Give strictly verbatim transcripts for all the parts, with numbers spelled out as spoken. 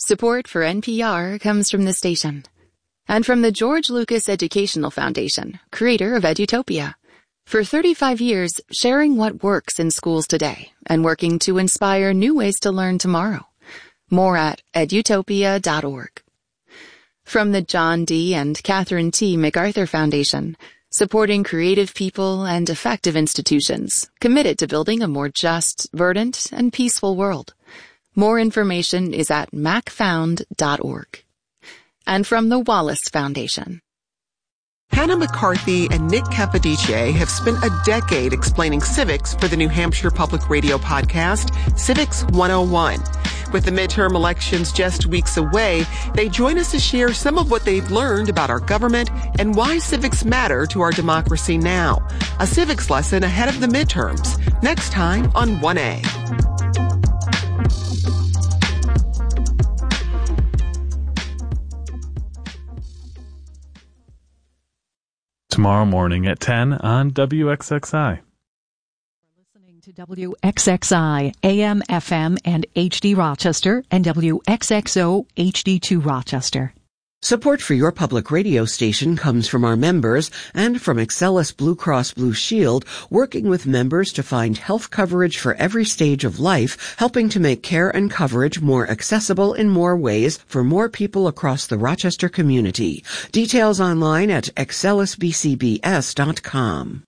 Support for N P R comes from the station and from the George Lucas Educational Foundation, creator of Edutopia. For thirty-five years, sharing what works in schools today and working to inspire new ways to learn tomorrow. More at edutopia dot org. From the John D. and Catherine T. MacArthur Foundation, supporting creative people and effective institutions committed to building a more just, verdant, and peaceful world. More information is at mac found dot org. And from the Wallace Foundation. Hannah McCarthy and Nick Capodice have spent a decade explaining civics for the New Hampshire Public Radio podcast, Civics one oh one. With the midterm elections just weeks away, they join us to share some of what they've learned about our government and why civics matter to our democracy now. A civics lesson ahead of the midterms, next time on one A. Tomorrow morning at ten on W X X I. Listening to W X X I, A M, F M, and H D Rochester, and W X X O, H D two Rochester. Support for your public radio station comes from our members and from Excellus Blue Cross Blue Shield, working with members to find health coverage for every stage of life, helping to make care and coverage more accessible in more ways for more people across the Rochester community. Details online at excellus b c b s dot com.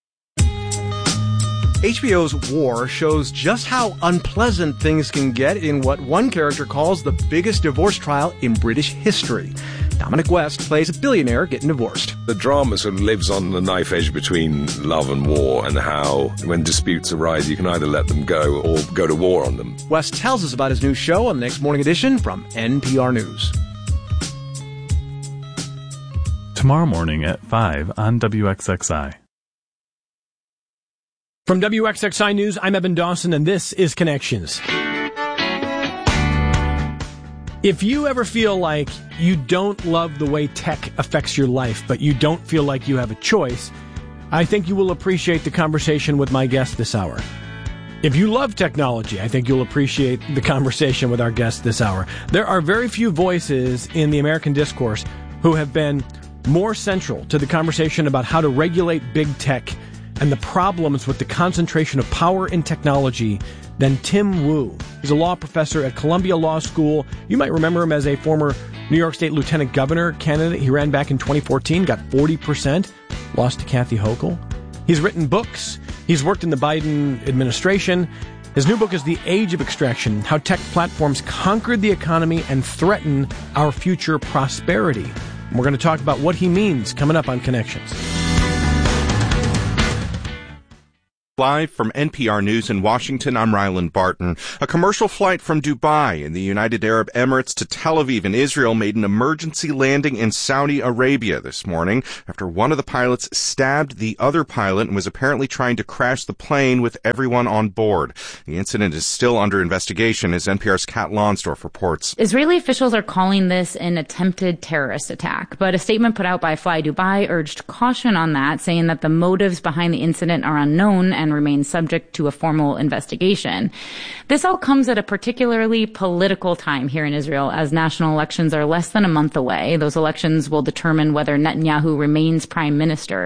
H B O's War shows just how unpleasant things can get in what one character calls the biggest divorce trial in British history. Dominic West plays a billionaire getting divorced. The drama sort of lives on the knife edge between love and war, and how when disputes arise you can either let them go or go to war on them. West tells us about his new show on the Next Morning Edition from N P R News. Tomorrow morning at five on W X X I. From W X X I News, I'm Evan Dawson, and this is Connections. If you ever feel like you don't love the way tech affects your life, but you don't feel like you have a choice, I think you will appreciate the conversation with my guest this hour. If you love technology, I think you'll appreciate the conversation with our guest this hour. There are very few voices in the American discourse who have been more central to the conversation about how to regulate big tech and the problems with the concentration of power in technology than Tim Wu. He's a law professor at Columbia Law School. You might remember him as a former New York State Lieutenant Governor candidate. He ran back in twenty fourteen, got forty percent, lost to Kathy Hochul. He's written books. He's worked in the Biden administration. His new book is The Age of Extraction, How Tech Platforms Conquered the Economy and Threaten Our Future Prosperity. And we're going to talk about what he means coming up on Connections. Live from N P R News in Washington, I'm Ryland Barton. A commercial flight from Dubai in the United Arab Emirates to Tel Aviv in Israel made an emergency landing in Saudi Arabia this morning after one of the pilots stabbed the other pilot and was apparently trying to crash the plane with everyone on board. The incident is still under investigation, as N P R's Kat Lonsdorf reports. Israeli officials are calling this an attempted terrorist attack, but a statement put out by Fly Dubai urged caution on that, saying that the motives behind the incident are unknown and remain subject to a formal investigation. This all comes at a particularly political time here in Israel, as national elections are less than a month away. Those elections will determine whether Netanyahu remains prime minister.